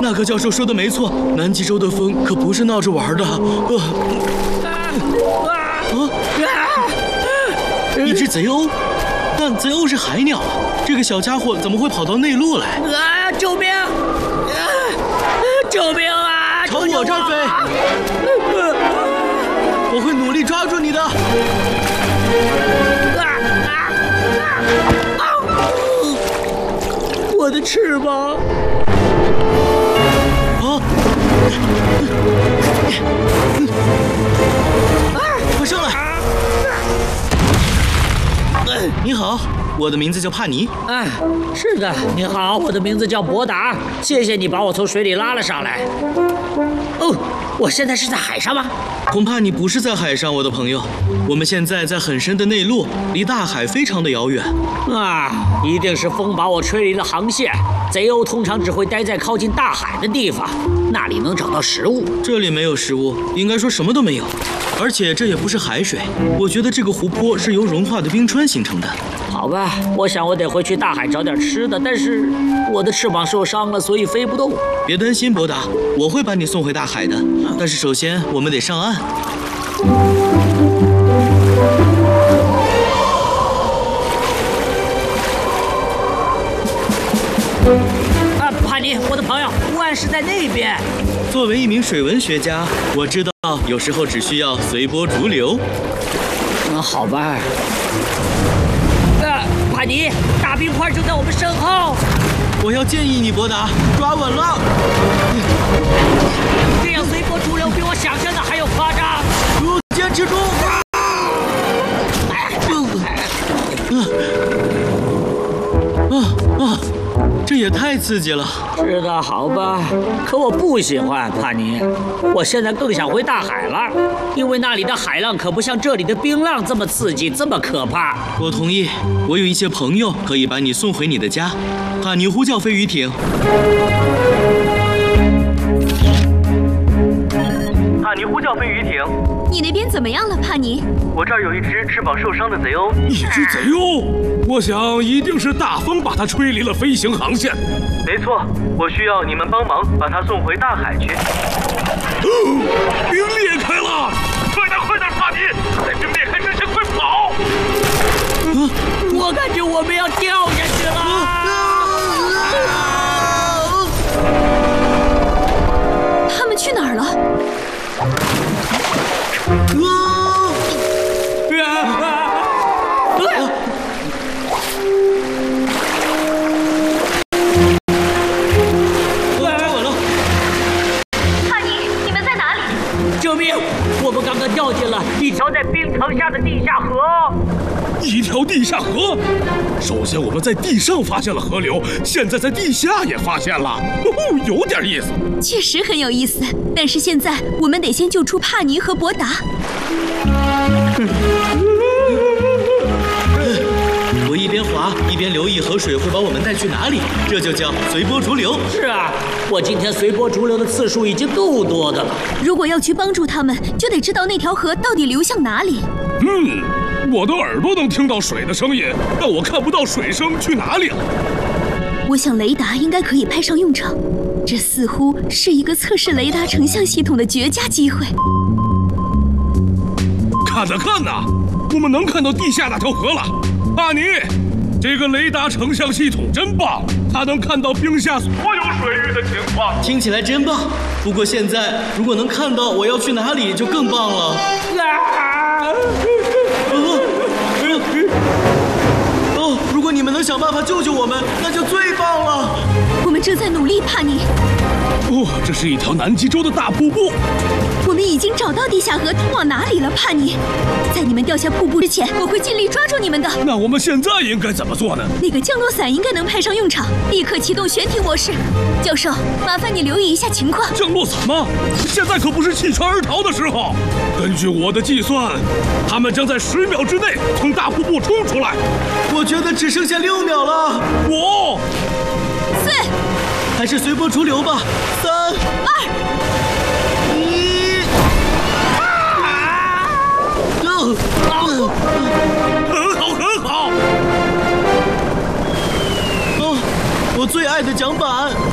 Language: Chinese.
那个教授说的没错，南极洲的风可不是闹着玩的。一只贼鸥，但贼鸥是海鸟啊，这个小家伙怎么会跑到内陆来？ 救命！救命啊！ 朝我这儿飞！我会努力抓住你的。 我的翅膀！ 快上来！你好，我的名字叫帕尼。 是的，你好，我的名字叫博达。谢谢你把我从水里拉了上来。哦，我现在是在海上吗？ 恐怕你不是在海上，我的朋友。我们现在在很深的内陆，离大海非常的遥远。 一定是风把我吹离了航线。贼鸥通常只会待在靠近大海的地方，那里能找到食物。 这里没有食物，应该说什么都没有。而且这也不是海水，我觉得这个湖泊是由融化的冰川形成的。 好吧，我想我得回去大海找点吃的，但是我的翅膀受伤了，所以飞不动。 别担心，博达，我会把你送回大海的。但是首先我们得上岸。 帕尼，我的朋友，湖岸是在那边。 作为一名水文学家，我知道有时候只需要随波逐流。 好吧。帕尼，大冰块就在我们身后。 我要建议你，博达，抓稳了。 这样随波逐流比我想象的还要夸张。 坚持住！这也太刺激了。 是的，好吧，可我不喜欢帕尼。我现在更想回大海了，因为那里的海浪可不像这里的冰浪这么刺激，这么可怕。 我同意，我有一些朋友可以把你送回你的家。帕尼呼叫飞鱼艇。帕尼呼叫飞鱼艇。 你那边怎么样了，帕尼？ 我这儿有一只翅膀受伤的贼鸥。 一只贼鸥？我想一定是大风把它吹离了飞行航线。 没错，我需要你们帮忙把它送回大海去。 冰裂开了！快点，快点，帕尼，在冰裂开之前快跑！ 我感觉我们要掉下去了。 他们去哪儿了？ 掉进了一条在冰层下的地下河。 一条地下河？首先我们在地上发现了河流，现在在地下也发现了，有点意思。 确实很有意思，但是现在我们得先救出帕尼和博达。 我一边滑一边留意河水会把我们带去哪里，这就叫随波逐流。 是啊，我今天随波逐流的次数已经够多的了。 如果要去帮助他们，就得知道那条河到底流向哪里。 我的耳朵能听到水的声音，但我看不到水声去哪里了。 我想雷达应该可以派上用场，这似乎是一个测试雷达成像系统的绝佳机会。 看呐，我们能看到地下那条河了。帕尼，这个雷达成像系统真棒，它能看到冰下所有水域的情况。 听起来真棒，不过现在如果能看到我要去哪里，就更棒了。如果你们能想办法救救我们，那就最棒了。 我们正在努力，帕尼。 这是一条南极洲的大瀑布。 我们已经找到地下河通往哪里了，帕尼。在你们掉下瀑布之前，我会尽力抓住你们的。 那我们现在应该怎么做呢？ 那个降落伞应该能派上用场，立刻启动悬停模式。教授，麻烦你留意一下情况。 降落伞吗？现在可不是弃船而逃的时候。根据我的计算，他们将在10秒之内从大瀑布冲出来。 我觉得只剩下6秒了。 5、 4， 还是随波逐流吧。3、2、1。 很好。 我最爱的桨板。